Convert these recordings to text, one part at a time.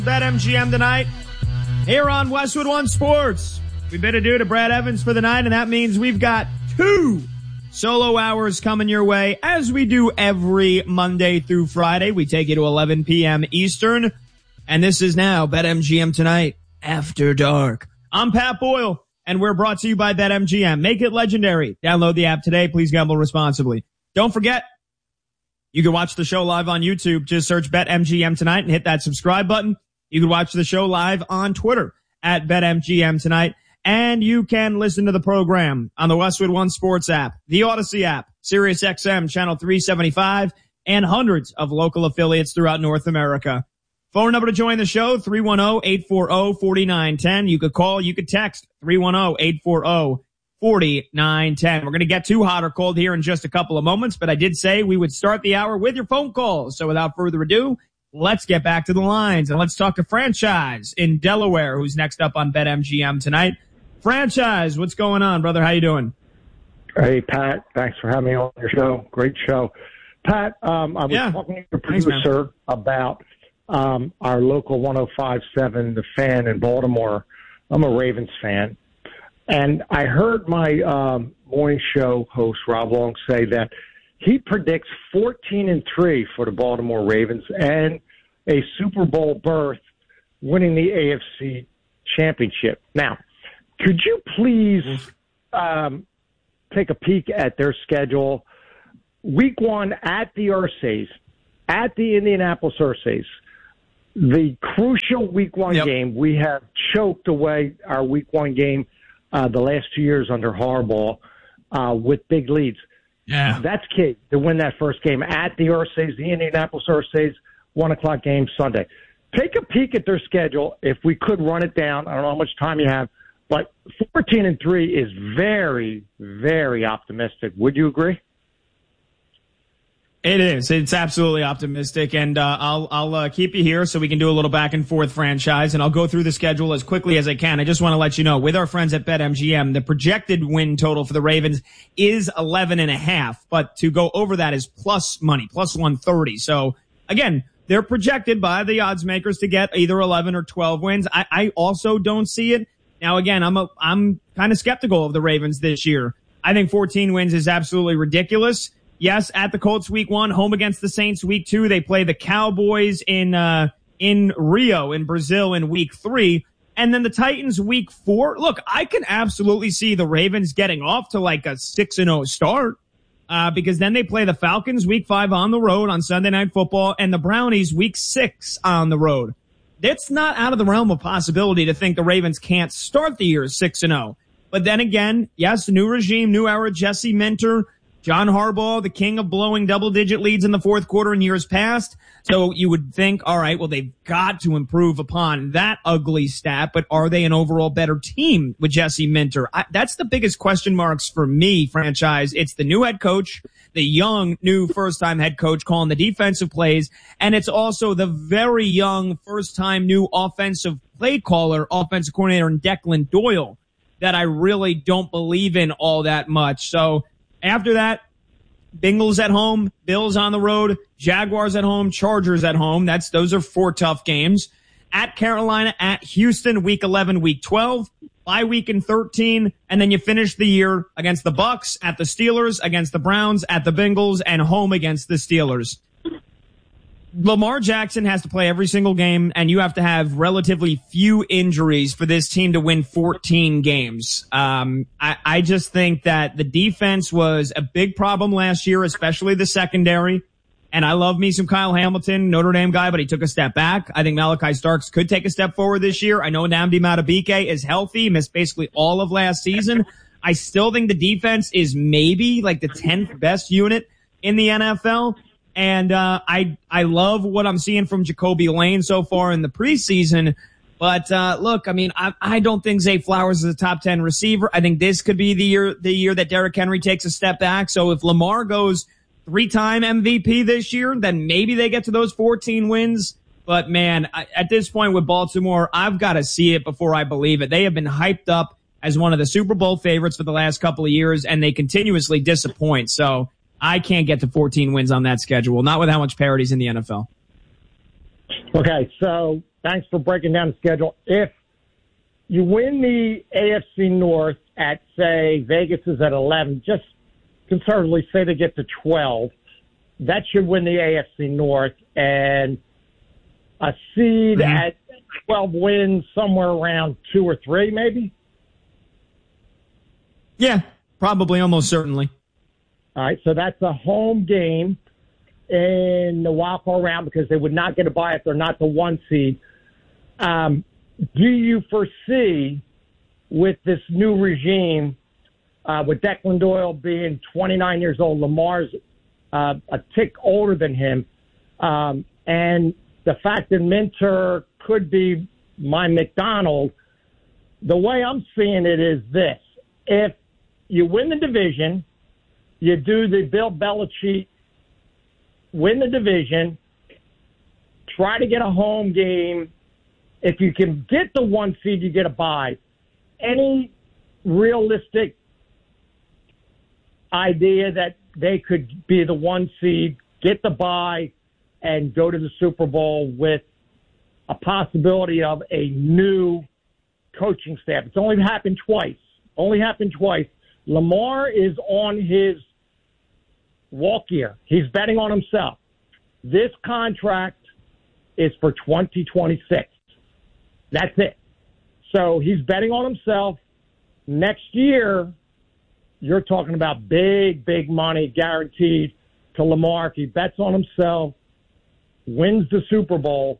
BetMGM tonight here on Westwood One Sports. We bid adieu to Brad Evans for the night, and that means we've got 2 solo hours coming your way, as we do every Monday through Friday. We take you to 11 p.m. Eastern, and this is now BetMGM Tonight After Dark. I'm Pat Boyle, and we're brought to you by BetMGM. Make it legendary. Download the app today. Please gamble responsibly. Don't forget, you can watch the show live on YouTube. Just search BetMGM Tonight and hit that subscribe button. You can watch the show live on Twitter at BetMGM Tonight. And you can listen to the program on the Westwood One Sports app, the Odyssey app, Sirius XM Channel 375, and hundreds of local affiliates throughout North America. Phone number to join the show, 310-840-4910. You could call, you could text, 310-840-4910. We're going to get to hot or cold here in just a couple of moments, but I did say we would start the hour with your phone calls. So without further ado, let's get back to the lines, and let's talk to Franchise in Delaware, who's next up on BetMGM tonight. Franchise, what's going on, brother? How you doing? Hey, Pat. Thanks for having me on your show. Great show. Pat, I was talking to your producer about our local 105.7, The Fan in Baltimore. I'm a Ravens fan. And I heard my morning show host, Rob Long, say that he predicts 14-3 for the Baltimore Ravens and a Super Bowl berth, winning the AFC Championship. Now, could you please take a peek at their schedule? Week 1 at the Ursays, at the Indianapolis Ursays, the crucial Week 1 game. We have choked away our Week 1 game the last 2 years under Harbaugh with big leads. Yeah, that's key to win that first game at the Ursays, the Indianapolis Ursays, 1 o'clock game Sunday. Take a peek at their schedule. If we could run it down, I don't know how much time you have, but 14-3 is very, very optimistic. Would you agree? It is. It's absolutely optimistic, and I'll keep you here so we can do a little back and forth, Franchise, and I'll go through the schedule as quickly as I can. I just want to let you know, with our friends at BetMGM, the projected win total for the Ravens is 11.5, but to go over that is plus money, plus 130. So again, they're projected by the odds makers to get either 11 or 12 wins. I also don't see it. Now again, I'm kind of skeptical of the Ravens this year. I think 14 wins is absolutely ridiculous. Yes, at the Colts Week 1, home against the Saints Week 2. They play the Cowboys in Rio in Brazil in Week 3. And then the Titans Week 4. Look, I can absolutely see the Ravens getting off to like a 6-0 start, because then they play the Falcons Week 5 on the road on Sunday Night Football and the Brownies Week 6 on the road. It's not out of the realm of possibility to think the Ravens can't start the year 6-0. But then again, yes, new regime, new era, Jesse Minter, John Harbaugh, the king of blowing double-digit leads in the fourth quarter in years past. So you would think, all right, well, they've got to improve upon that ugly stat, but are they an overall better team with Jesse Minter? That's the biggest question marks for me, Franchise. It's the new head coach, the young, new first-time head coach calling the defensive plays, and it's also the very young, first-time new offensive play caller, offensive coordinator in Declan Doyle that I really don't believe in all that much. So after that, Bengals at home, Bills on the road, Jaguars at home, Chargers at home. Those are 4 tough games. At Carolina, at Houston, Week 11, Week 12, bye week in 13, and then you finish the year against the Bucks, at the Steelers, against the Browns, at the Bengals, and home against the Steelers. Lamar Jackson has to play every single game, and you have to have relatively few injuries for this team to win 14 games. I just think that the defense was a big problem last year, especially the secondary. And I love me some Kyle Hamilton, Notre Dame guy, but he took a step back. I think Malachi Starks could take a step forward this year. I know Nnamdi Madubuike is healthy, missed basically all of last season. I still think the defense is maybe like the 10th best unit in the NFL. And I love what I'm seeing from Jacoby Lane so far in the preseason. But look, I mean, I don't think Zay Flowers is a top 10 receiver. I think this could be the year that Derrick Henry takes a step back. So if Lamar goes 3-time MVP this year, then maybe they get to those 14 wins. But man, at this point with Baltimore, I've got to see it before I believe it. They have been hyped up as one of the Super Bowl favorites for the last couple of years, and they continuously disappoint. So I can't get to 14 wins on that schedule, not with how much parity's in the NFL. Okay, so Thanks for breaking down the schedule. If you win the AFC North at, say, Vegas is at 11, just conservatively say they get to 12, that should win the AFC North, and a seed at 12 wins somewhere around 2 or 3, maybe? Yeah, probably, almost certainly. All right, so that's a home game in the wild card round because they would not get a bye if they're not the 1 seed. Do you foresee with this new regime, with Declan Doyle being 29 years old, Lamar's a tick older than him, and the fact that Minter could be my McDonald, the way I'm seeing it is this. If you win the division, you do the Bill Belichick, win the division, try to get a home game. If you can get the 1 seed, you get a bye. Any realistic idea that they could be the 1 seed, get the bye, and go to the Super Bowl with a possibility of a new coaching staff? It's only happened twice. Lamar is on his walk year. He's betting on himself. This contract is for 2026. That's it. So he's betting on himself. Next year, you're talking about big, big money guaranteed to Lamar if he bets on himself, wins the Super Bowl.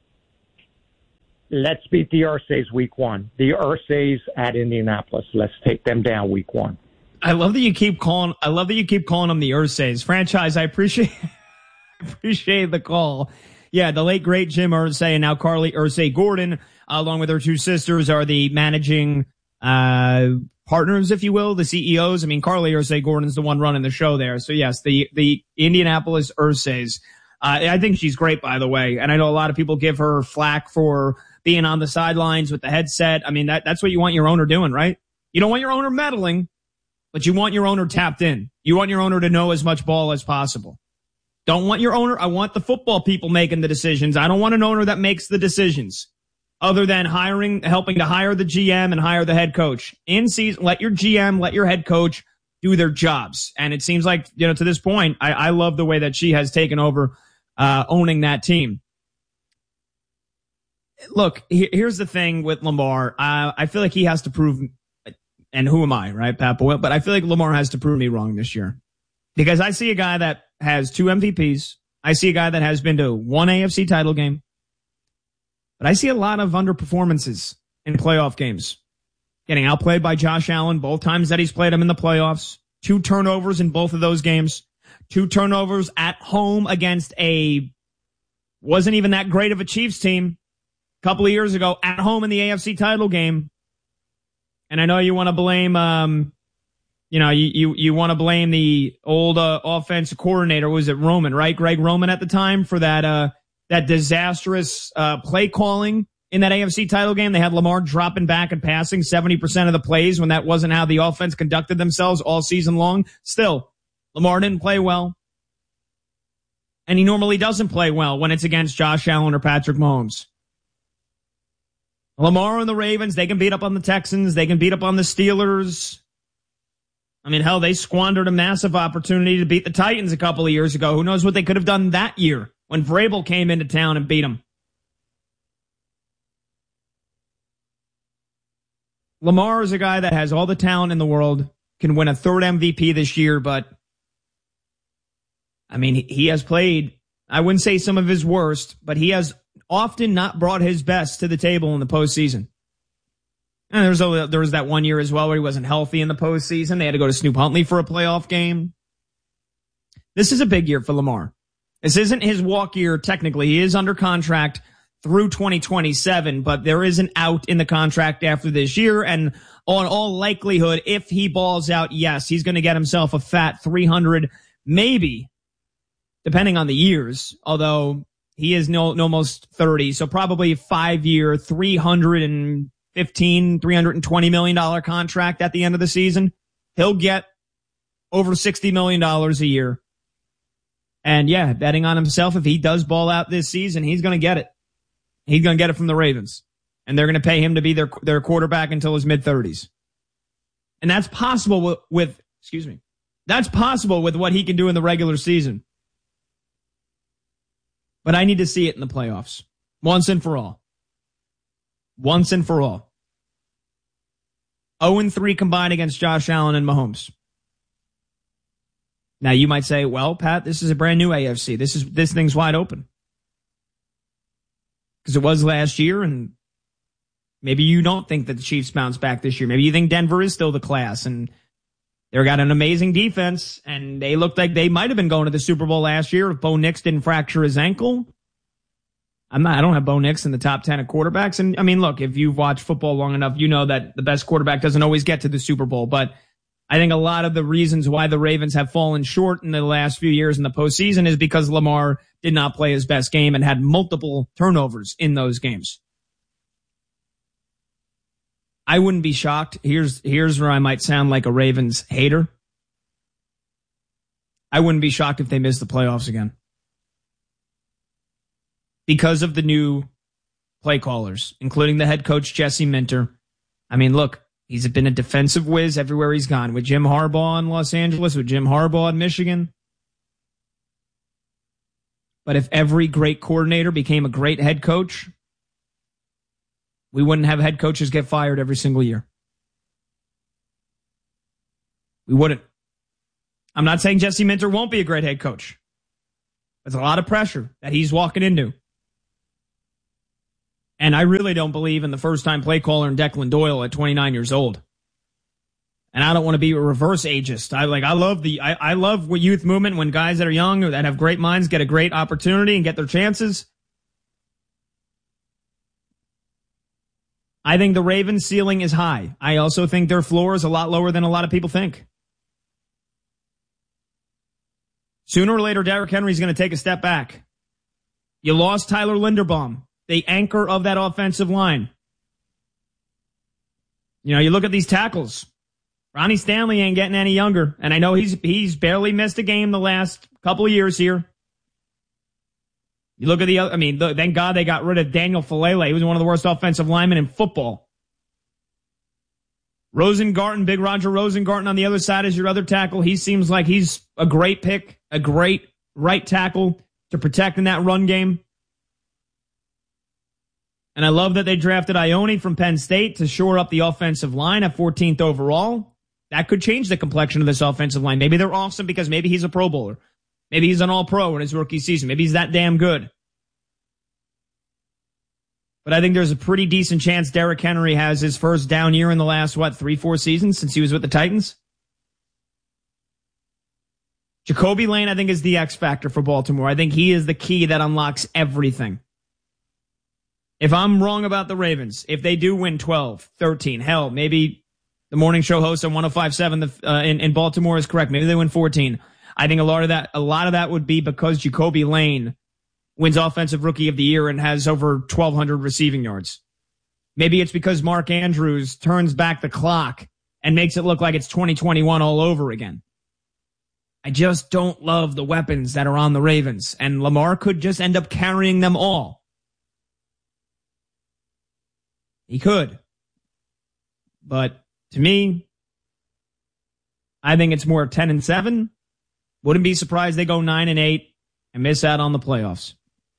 Let's beat the Ursays week 1. The Ursays at Indianapolis. Let's take them down week 1. I love that you keep calling them the Ursays. Franchise, I appreciate the call. Yeah, the late great Jim Irsay and now Carly Irsay Gordon, along with her 2 sisters, are the managing partners, if you will, the CEOs. I mean, Carly Irsay Gordon's the one running the show there. So yes, the Indianapolis Ursays. I think she's great, by the way. And I know a lot of people give her flack for being on the sidelines with the headset. I mean, that's what you want your owner doing, right? You don't want your owner meddling, but you want your owner tapped in. You want your owner to know as much ball as possible. Don't want your owner. I want the football people making the decisions. I don't want an owner that makes the decisions other than helping to hire the GM and hire the head coach. In season, let your GM, let your head coach do their jobs. And it seems like, to this point, I love the way that she has taken over owning that team. Look, here's the thing with Lamar. I feel like he has to prove, and who am I, right, Pat Boyle? But I feel like Lamar has to prove me wrong this year. Because I see a guy that has 2 MVPs. I see a guy that has been to 1 AFC title game. But I see a lot of underperformances in playoff games. Getting outplayed by Josh Allen both times that he's played him in the playoffs. 2 turnovers in both of those games. 2 turnovers at home against wasn't even that great of a Chiefs team a couple of years ago at home in the AFC title game. And I know you want to blame, you want to blame the old offensive coordinator. Was it Roman, right? Greg Roman at the time for that disastrous play calling in that AFC title game. They had Lamar dropping back and passing 70% of the plays when that wasn't how the offense conducted themselves all season long. Still, Lamar didn't play well. And he normally doesn't play well when it's against Josh Allen or Patrick Mahomes. Lamar and the Ravens, they can beat up on the Texans. They can beat up on the Steelers. I mean, hell, they squandered a massive opportunity to beat the Titans a couple of years ago. Who knows what they could have done that year when Vrabel came into town and beat them. Lamar is a guy that has all the talent in the world, can win a 3rd MVP this year, but I mean, he has played, I wouldn't say some of his worst, but he has often not brought his best to the table in the postseason. And there was that one year as well where he wasn't healthy in the postseason. They had to go to Snoop Huntley for a playoff game. This is a big year for Lamar. This isn't his walk year technically. He is under contract through 2027, but there is an out in the contract after this year. And on all likelihood, if he balls out, yes, he's going to get himself a fat 300, maybe, depending on the years, although he is almost 30. So probably a 5-year, $320 million contract at the end of the season. He'll get over $60 million a year. And yeah, betting on himself, if he does ball out this season, he's going to get it. He's going to get it from the Ravens. And they're going to pay him to be their quarterback until his mid-30s. And that's possible that's possible with what he can do in the regular season. But I need to see it in the playoffs. Once and for all. Once and for all. 0-3 combined against Josh Allen and Mahomes. Now you might say, well, Pat, this is a brand new AFC. This thing's wide open. Because it was last year, and maybe you don't think that the Chiefs bounce back this year. Maybe you think Denver is still the class, and they've got an amazing defense, and they looked like they might have been going to the Super Bowl last year if Bo Nix didn't fracture his ankle. I don't have Bo Nix in the top 10 of quarterbacks. And I mean, look, if you've watched football long enough, you know that the best quarterback doesn't always get to the Super Bowl. But I think a lot of the reasons why the Ravens have fallen short in the last few years in the postseason is because Lamar did not play his best game and had multiple turnovers in those games. I wouldn't be shocked. Here's where I might sound like a Ravens hater. I wouldn't be shocked if they missed the playoffs again. Because of the new play callers, including the head coach, Jesse Minter. I mean, look, he's been a defensive whiz everywhere he's gone. With Jim Harbaugh in Los Angeles, with Jim Harbaugh in Michigan. But if every great coordinator became a great head coach, we wouldn't have head coaches get fired every single year. We wouldn't. I'm not saying Jesse Minter won't be a great head coach. There's a lot of pressure that he's walking into. And I really don't believe in the first-time play caller in Declan Doyle at 29 years old. And I don't want to be a reverse ageist. I love youth movement when guys that are young or that have great minds get a great opportunity and get their chances. I think the Ravens' ceiling is high. I also think their floor is a lot lower than a lot of people think. Sooner or later, Derrick Henry's going to take a step back. You lost Tyler Linderbaum, the anchor of that offensive line. You know, you look at these tackles. Ronnie Stanley ain't getting any younger. And I know he's barely missed a game the last couple of years here. You look at thank God they got rid of Daniel Falele. He was one of the worst offensive linemen in football. Rosengarten, Big Roger Rosengarten on the other side is your other tackle. He seems like he's a great pick, a great right tackle to protect in that run game. And I love that they drafted Ione from Penn State to shore up the offensive line at 14th overall. That could change the complexion of this offensive line. Maybe they're awesome because maybe he's a Pro Bowler. Maybe he's an All-Pro in his rookie season. Maybe he's that damn good. But I think there's a pretty decent chance Derrick Henry has his first down year in the last, 3-4 seasons since he was with the Titans. Jacoby Lane, I think, is the X factor for Baltimore. I think he is the key that unlocks everything. If I'm wrong about the Ravens, if they do win 12, 13, hell, maybe the morning show host on 105.7 in Baltimore is correct. Maybe they win 14. I think a lot of that would be because Jacoby Lane wins Offensive Rookie of the Year and has over 1,200 receiving yards. Maybe it's because Mark Andrews turns back the clock and makes it look like it's 2021 all over again. I just don't love the weapons that are on the Ravens, and Lamar could just end up carrying them all. He could. But to me, I think it's more 10-7. Wouldn't be surprised they go 9-8 and miss out on the playoffs.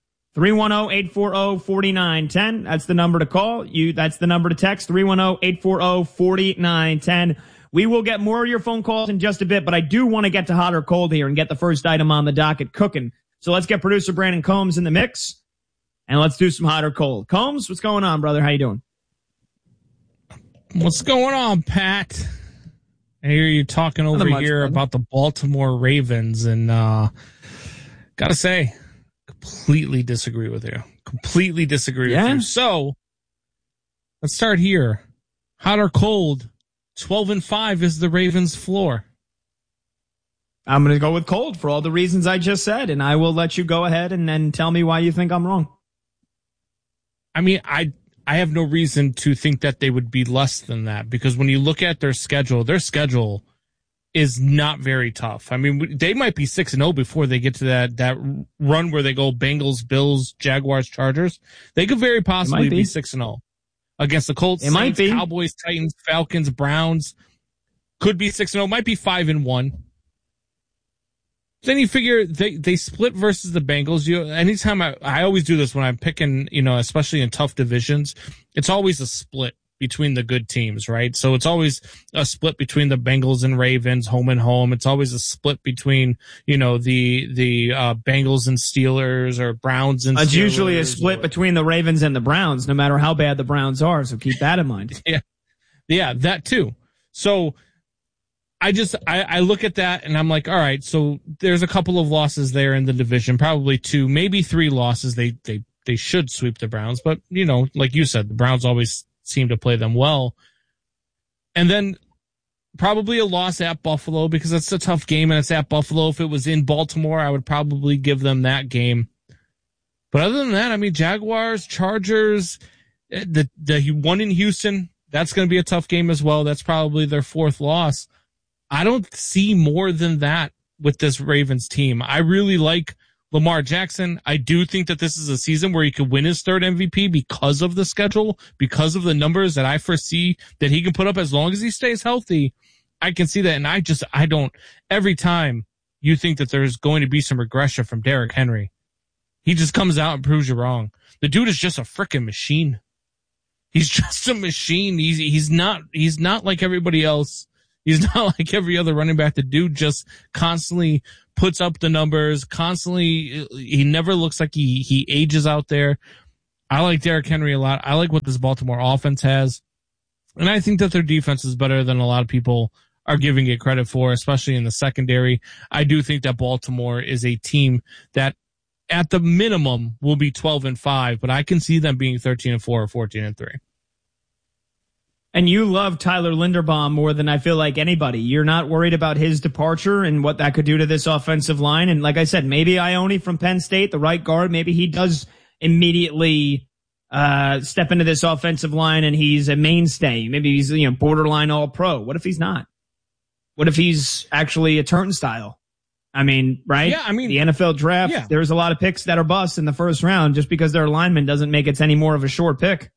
310-840-4910. That's the number to call. That's the number to text. 310-840-4910. We will get more of your phone calls in just a bit, but I do want to get to hot or cold here and get the first item on the docket cooking. So let's get producer Brandon Combs in the mix, and let's do some hot or cold. Combs, what's going on, brother? How you doing? What's going on, Pat? I hear you talking over here about the Baltimore Ravens, and gotta say, completely disagree with you. Completely disagree with you. So, let's start here. Hot or cold? 12-5 is the Ravens' floor. I'm going to go with cold for all the reasons I just said, and I will let you go ahead and then tell me why you think I'm wrong. I mean, I have no reason to think that they would be less than that, because when you look at their schedule is not very tough. I mean, they might be 6-0 before they get to that run where they go Bengals, Bills, Jaguars, Chargers. They could very possibly be 6-0 against the Colts, Saints, Cowboys, Titans, Falcons, Browns. Could be 6-0, might be 5-1. Then you figure they split versus the Bengals. Anytime I always do this when I'm picking, especially in tough divisions, it's always a split between the good teams, right? So it's always a split between the Bengals and Ravens, home and home. It's always a split between, the Bengals and Steelers or Browns and Steelers. It's usually a split between the Ravens and the Browns, no matter how bad the Browns are. So keep that in mind. Yeah, that too. So I look at that and I'm like, all right, so there's a couple of losses there in the division, probably 2, maybe 3 losses. They should sweep the Browns, but like you said, the Browns always seem to play them well. And then probably a loss at Buffalo because it's a tough game and it's at Buffalo. If it was in Baltimore, I would probably give them that game. But other than that, I mean, Jaguars, Chargers, the one in Houston, that's going to be a tough game as well. That's probably their 4th loss. I don't see more than that with this Ravens team. I really like Lamar Jackson. I do think that this is a season where he could win his 3rd MVP because of the schedule, because of the numbers that I foresee that he can put up as long as he stays healthy. I can see that. And I don't, every time you think that there's going to be some regression from Derrick Henry, he just comes out and proves you wrong. The dude is just a freaking machine. He's just a machine. He's not like everybody else. He's not like every other running back. The dude just constantly puts up the numbers, constantly. He never looks like he ages out there. I like Derrick Henry a lot. I like what this Baltimore offense has. And I think that their defense is better than a lot of people are giving it credit for, especially in the secondary. I do think that Baltimore is a team that at the minimum will be 12-5, but I can see them being 13-4 or 14-3. And you love Tyler Linderbaum more than I feel like anybody. You're not worried about his departure and what that could do to this offensive line. And like I said, maybe Ione from Penn State, the right guard, maybe he does immediately step into this offensive line and he's a mainstay. Maybe he's borderline all-pro. What if he's not? What if he's actually a turnstile? I mean, right? Yeah, I mean, the NFL draft, there's a lot of picks that are busts in the first round. Just because they're linemen doesn't make it any more of a short pick.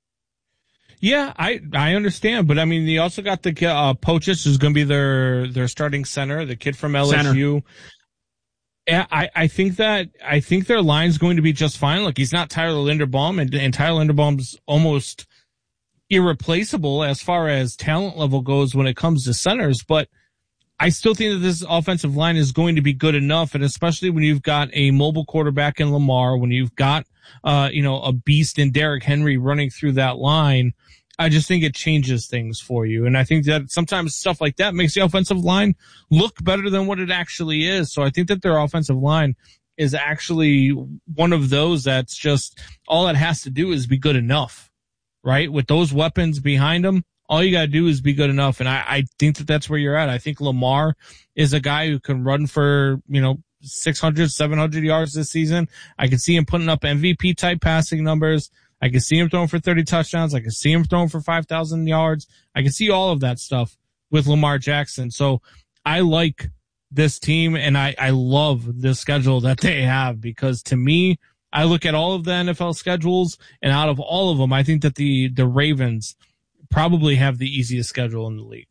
Yeah, I understand, but I mean, they also got the Pochis, who's going to be their starting center, the kid from LSU. Yeah, I think their line's going to be just fine. Look, he's not Tyler Linderbaum, and Tyler Linderbaum's almost irreplaceable as far as talent level goes when it comes to centers, but I still think that this offensive line is going to be good enough, and especially when you've got a mobile quarterback in Lamar, when you've got a beast in Derrick Henry running through that line, I just think it changes things for you. And I think that sometimes stuff like that makes the offensive line look better than what it actually is. So I think that their offensive line is actually one of those that's just all it has to do is be good enough, right? With those weapons behind them, all you got to do is be good enough. And I think that that's where you're at. I think Lamar is a guy who can run for, 600, 700 yards this season. I can see him putting up MVP type passing numbers. I can see him throwing for 30 touchdowns. I can see him throwing for 5,000 yards. I can see all of that stuff with Lamar Jackson. So I like this team and I love the schedule that they have because to me, I look at all of the NFL schedules and out of all of them, I think that the Ravens probably have the easiest schedule in the league.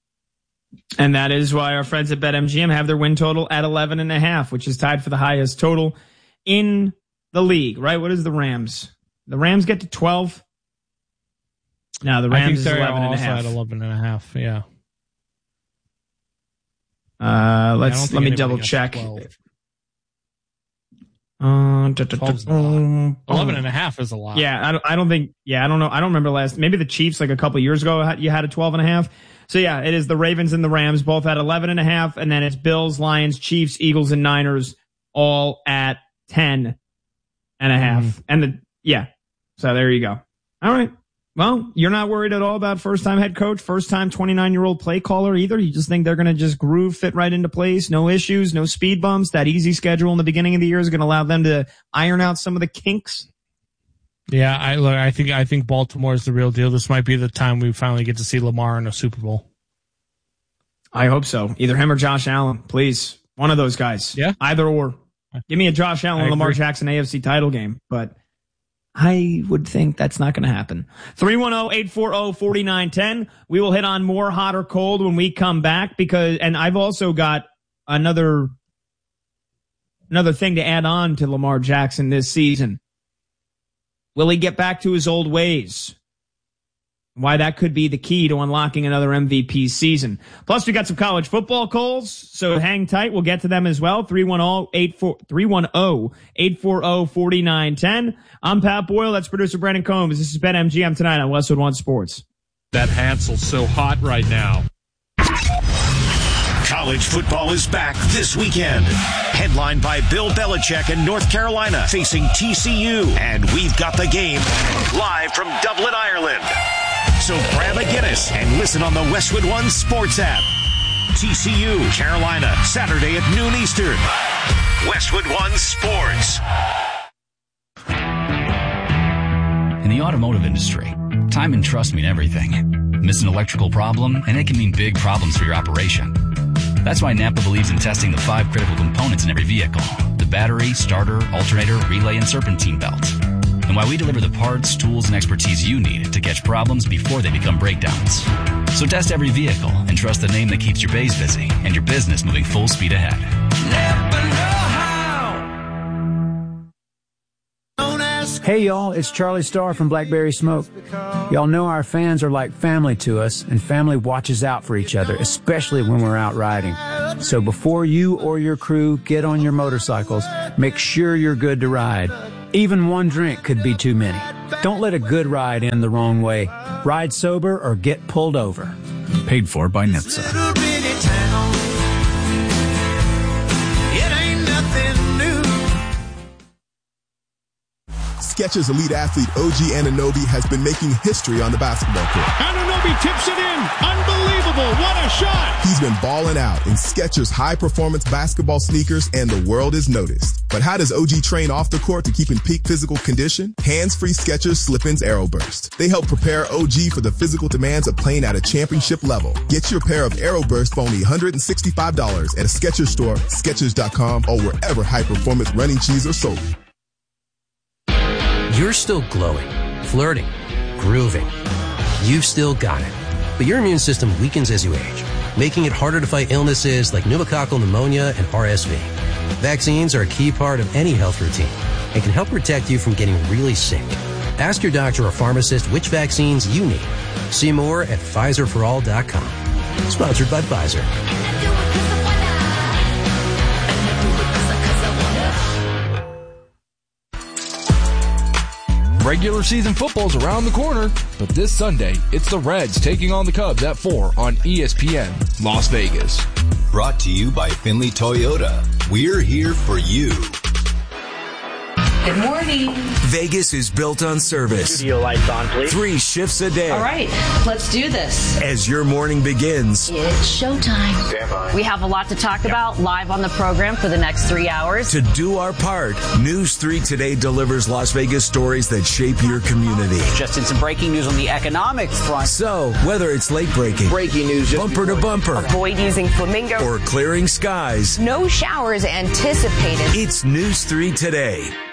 And that is why our friends at BetMGM have their win total at 11.5, which is tied for the highest total in the league, right? What is the Rams? The Rams get to 12. No, the Rams is 11.5. At 11.5, yeah. Let me double check. 11.5 is a lot. Yeah, I don't know. I don't remember last. Maybe the Chiefs like a couple of years ago you had a 12.5. So yeah, it is the Ravens and the Rams both at 11.5, and then it's Bills, Lions, Chiefs, Eagles, and Niners all at 10.5. And so there you go. All right. Well, you're not worried at all about first-time head coach, first-time 29-year-old play caller either. You just think they're going to just groove, fit right into place, no issues, no speed bumps. That easy schedule in the beginning of the year is going to allow them to iron out some of the kinks. Yeah, I think Baltimore is the real deal. This might be the time we finally get to see Lamar in a Super Bowl. I hope so. Either him or Josh Allen, please. One of those guys. Yeah. Either or. Give me a Josh Allen, Lamar Jackson AFC title game, but I would think that's not going to happen. 310-840-4910. We will hit on more hot or cold when we come back and I've also got another thing to add on to Lamar Jackson this season. Will he get back to his old ways? Why that could be the key to unlocking another MVP season. Plus, we got some college football calls, so hang tight. We'll get to them as well. 310-840-4910. I'm Pat Boyle. That's producer Brandon Combs. This is BetMGM tonight on Westwood One Sports. That Hansel's so hot right now. College football is back this weekend. Headlined by Bill Belichick in North Carolina facing TCU. And we've got the game live from Dublin, Ireland. So grab a Guinness and listen on the Westwood One Sports app. TCU, Carolina, Saturday at noon Eastern. Westwood One Sports. In the automotive industry, time and trust mean everything. Miss an electrical problem, and it can mean big problems for your operation. That's why Napa believes in testing the 5 critical components in every vehicle: the battery, starter, alternator, relay, and serpentine belt. And why we deliver the parts, tools, and expertise you need to catch problems before they become breakdowns. So test every vehicle and trust the name that keeps your bays busy and your business moving full speed ahead. Hey y'all, it's Charlie Starr from Blackberry Smoke. Y'all know our fans are like family to us, and family watches out for each other, especially when we're out riding. So before you or your crew get on your motorcycles, make sure you're good to ride. Even one drink could be too many. Don't let a good ride end the wrong way. Ride sober or get pulled over. Paid for by NHTSA. Skechers elite athlete OG Anunoby has been making history on the basketball court. Anunoby tips it in. Unbelievable. What a shot. He's been balling out in Skechers high-performance basketball sneakers, and the world is noticed. But how does OG train off the court to keep in peak physical condition? Hands-free Skechers Slip-ins Aeroburst. They help prepare OG for the physical demands of playing at a championship level. Get your pair of Aeroburst for only $165 at a Skechers store, Skechers.com, or wherever high-performance running shoes are sold. You're still glowing, flirting, grooving. You've still got it. But your immune system weakens as you age, making it harder to fight illnesses like pneumococcal pneumonia and RSV. Vaccines are a key part of any health routine and can help protect you from getting really sick. Ask your doctor or pharmacist which vaccines you need. See more at PfizerForAll.com. Sponsored by Pfizer. Regular season football's around the corner, but this Sunday, it's the Reds taking on the Cubs at 4 on ESPN, Las Vegas. Brought to you by Finley Toyota. We're here for you. Good morning. Vegas is built on service. Studio lights on, please. 3 shifts a day. All right, let's do this. As your morning begins, it's showtime. We have a lot to talk about live on the program for the next 3 hours. To do our part, News 3 Today delivers Las Vegas stories that shape your community. Just in some breaking news on the economic front. So, whether it's late breaking, breaking news, bumper to bumper, avoid using flamingo, or clearing skies, no showers anticipated. It's News 3 Today.